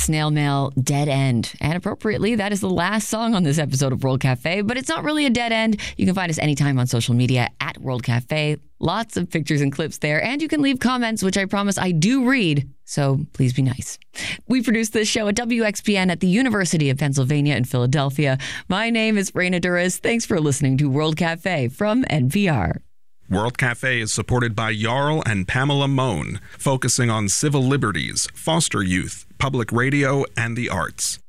Snail Mail, Dead End. And appropriately, that is the last song on this episode of World Cafe, but it's not really a dead end. You can find us anytime on social media at World Cafe. Lots of pictures and clips there, and you can leave comments, which I promise I do read, so please be nice. We produce this show at WXPN at the University of Pennsylvania in Philadelphia. My name is Raina Duras. Thanks for listening to World Cafe from NPR. World Cafe is supported by Jarl and Pamela Mohn, focusing on civil liberties, foster youth, public radio, and the arts.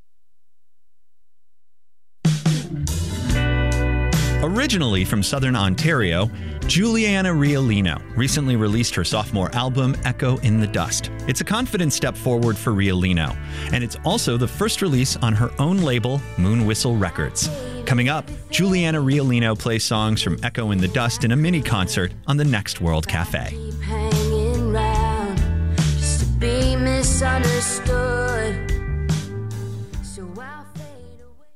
Originally from Southern Ontario, Juliana Riolino recently released her sophomore album, Echo in the Dust. It's a confident step forward for Riolino, and it's also the first release on her own label, Moon Whistle Records. Coming up, Juliana Riolino plays songs from Echo in the Dust in a mini concert on the next World Cafe. Hanging round just to be misunderstood. So I'll fade away.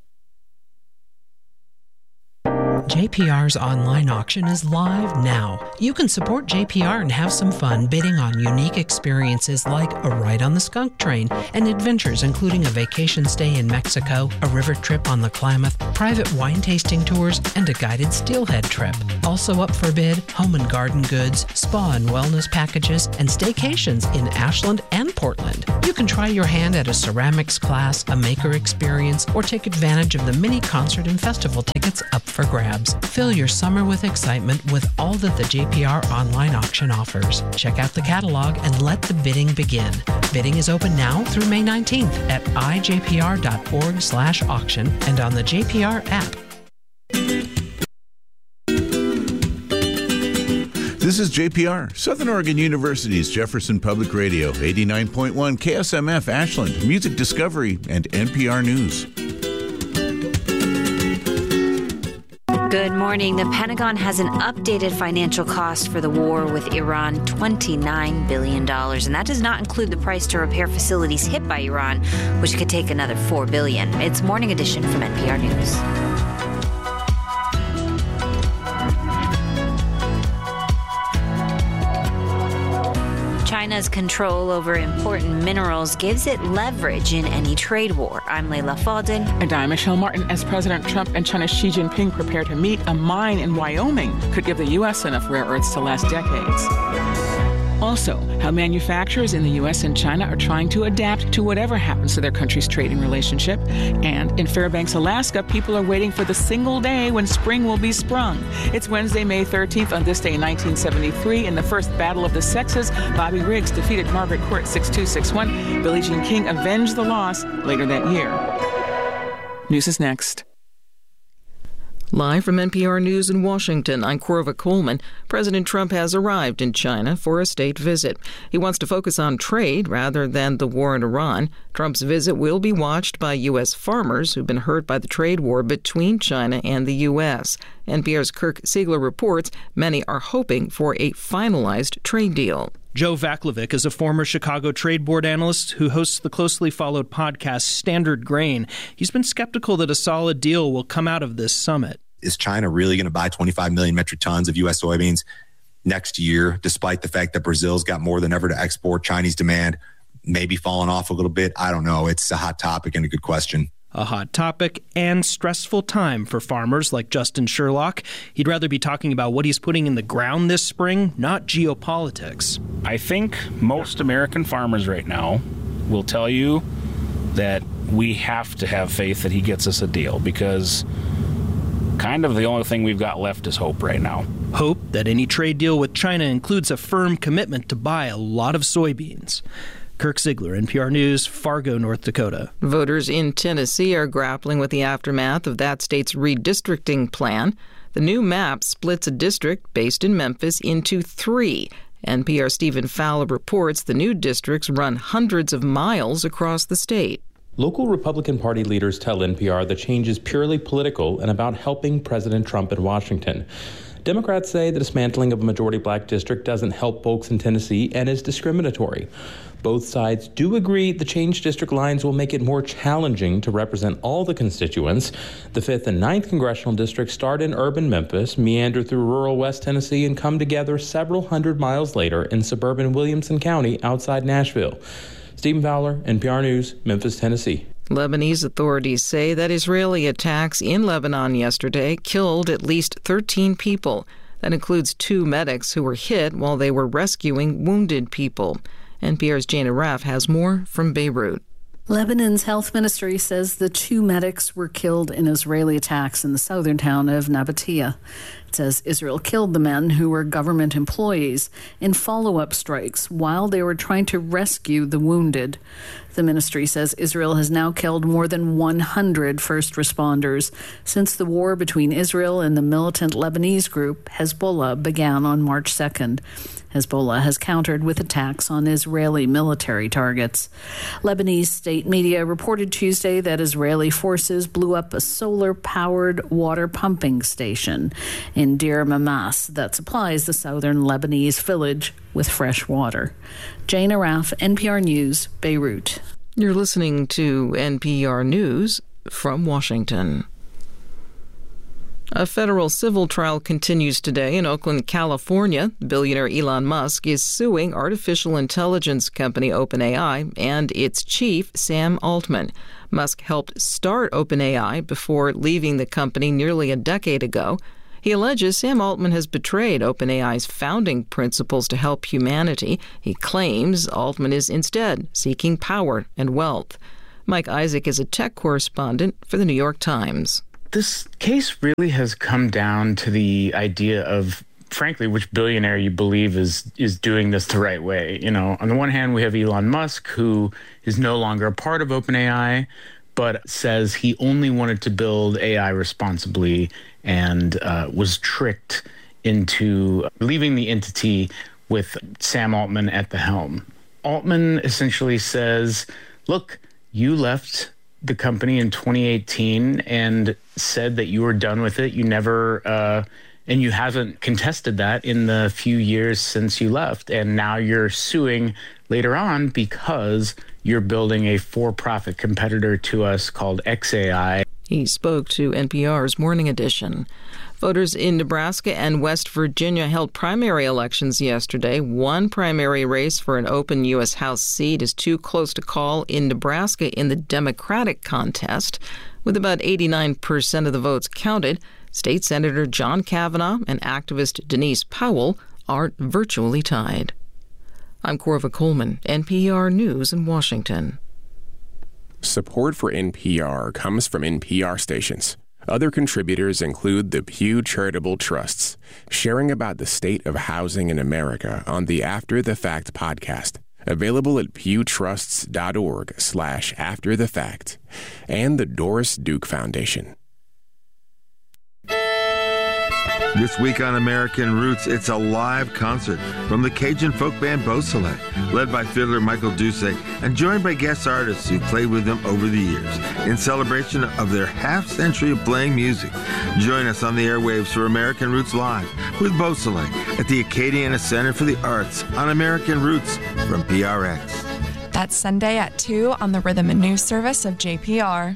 JPR's online auction is live now. You can support JPR and have some fun bidding on unique experiences like a ride on the skunk train and adventures including a vacation stay in Mexico, a river trip on the Klamath, private wine tasting tours, and a guided steelhead trip. Also up for bid, home and garden goods, spa and wellness packages, and staycations in Ashland and Portland. You can try your hand at a ceramics class, a maker experience, or take advantage of the mini concert and festival tickets up for grabs. Fill your summer with excitement with all that the JPR online auction offers. Check out the catalog and let the bidding begin. Bidding is open now through May 19th at ijpr.org/auction and on the JPR app. This is JPR, Southern Oregon University's Jefferson Public Radio, 89.1 KSMF Ashland, Music Discovery, and NPR News. Good morning. The Pentagon has an updated financial cost for the war with Iran, $29 billion. And that does not include the price to repair facilities hit by Iran, which could take another $4 billion. It's Morning Edition from NPR News. China's control over important minerals gives it leverage in any trade war. I'm Layla Faldin. And I'm Michelle Martin. As President Trump and China's Xi Jinping prepare to meet, a mine in Wyoming could give the U.S. enough rare earths to last decades. Also, how manufacturers in the U.S. and China are trying to adapt to whatever happens to their country's trading relationship. And in Fairbanks, Alaska, people are waiting for the single day when spring will be sprung. It's Wednesday, May 13th. On this day in 1973, in the first Battle of the Sexes, Bobby Riggs defeated Margaret Court 6-2, 6-1. Billie Jean King avenged the loss later that year. News is next. Live from NPR News in Washington, I'm Corva Coleman. President Trump has arrived in China for a state visit. He wants to focus on trade rather than the war in Iran. Trump's visit will be watched by U.S. farmers who've been hurt by the trade war between China and the U.S. NPR's Kirk Siegler reports many are hoping for a finalized trade deal. Joe Vaclavic is a former Chicago Trade Board analyst who hosts the closely followed podcast Standard Grain. He's been skeptical that a solid deal will come out of this summit. Is China really going to buy 25 million metric tons of U.S. soybeans next year, despite the fact that Brazil's got more than ever to export? Chinese demand maybe falling off a little bit. I don't know. It's a hot topic and a good question. A hot topic and stressful time for farmers like Justin Sherlock. He'd rather be talking about what he's putting in the ground this spring, not geopolitics. I think most American farmers right now will tell you that we have to have faith that he gets us a deal, because kind of the only thing we've got left is hope right now. Hope that any trade deal with China includes a firm commitment to buy a lot of soybeans. Kirk Siegler, NPR News, Fargo, North Dakota. Voters in Tennessee are grappling with the aftermath of that state's redistricting plan. The new map splits a district based in Memphis into 3. NPR's Stephen Fowler reports the new districts run hundreds of miles across the state. Local Republican Party leaders tell NPR the change is purely political and about helping President Trump in Washington. Democrats say the dismantling of a majority black district doesn't help folks in Tennessee and is discriminatory. Both sides do agree the changed district lines will make it more challenging to represent all the constituents. The 5th and 9th congressional districts start in urban Memphis, meander through rural West Tennessee, and come together several hundred miles later in suburban Williamson County outside Nashville. Stephen Fowler, NPR News, Memphis, Tennessee. Lebanese authorities say that Israeli attacks in Lebanon yesterday killed at least 13 people. That includes 2 medics who were hit while they were rescuing wounded people. NPR's Jana Raff has more from Beirut. Lebanon's health ministry says the 2 medics were killed in Israeli attacks in the southern town of Nabatea. It says Israel killed the men, who were government employees, in follow-up strikes while they were trying to rescue the wounded. The ministry says Israel has now killed more than 100 first responders since the war between Israel and the militant Lebanese group Hezbollah began on March 2nd. Hezbollah has countered with attacks on Israeli military targets. Lebanese state media reported Tuesday that Israeli forces blew up a solar-powered water pumping station in Deir Mamas that supplies the southern Lebanese village with fresh water. Jane Araf, NPR News, Beirut. You're listening to NPR News from Washington. A federal civil trial continues today in Oakland, California. Billionaire Elon Musk is suing artificial intelligence company OpenAI and its chief, Sam Altman. Musk helped start OpenAI before leaving the company nearly a decade ago. He alleges Sam Altman has betrayed OpenAI's founding principles to help humanity. He claims Altman is instead seeking power and wealth. Mike Isaac is a tech correspondent for the New York Times. This case really has come down to the idea of, frankly, which billionaire you believe is doing this the right way. You know, on the one hand, we have Elon Musk, who is no longer a part of OpenAI, but says he only wanted to build AI responsibly and was tricked into leaving the entity with Sam Altman at the helm. Altman essentially says, look, you left the company in 2018 and said that you were done with it. You never, and you haven't contested that in the few years since you left. And now you're suing later on because you're building a for-profit competitor to us called xAI. He spoke to NPR's Morning Edition. Voters in Nebraska and West Virginia held primary elections yesterday. One primary race for an open U.S. House seat is too close to call in Nebraska in the Democratic contest. With about 89% of the votes counted, State Senator John Kavanaugh and activist Denise Powell are virtually tied. I'm Corva Coleman, NPR News in Washington. Support for NPR comes from NPR stations. Other contributors include the Pew Charitable Trusts, sharing about the state of housing in America on the After the Fact podcast, available at pewtrusts.org/afterthefact, and the Doris Duke Foundation. This week on American Roots, it's a live concert from the Cajun folk band Beau Soleil, led by fiddler Michael Doucet, and joined by guest artists who played with them over the years in celebration of their half-century of playing music. Join us on the airwaves for American Roots Live with Beau Soleil at the Acadiana Center for the Arts on American Roots from PRX. That's Sunday at 2 on the Rhythm and News service of JPR.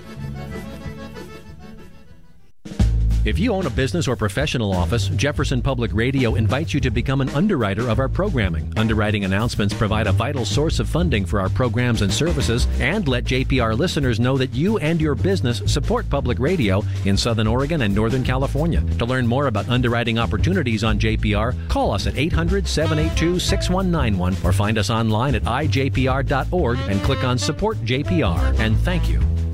If you own a business or professional office, Jefferson Public Radio invites you to become an underwriter of our programming. Underwriting announcements provide a vital source of funding for our programs and services and let JPR listeners know that you and your business support public radio in Southern Oregon and Northern California. To learn more about underwriting opportunities on JPR, call us at 800-782-6191 or find us online at ijpr.org and click on Support JPR. And thank you.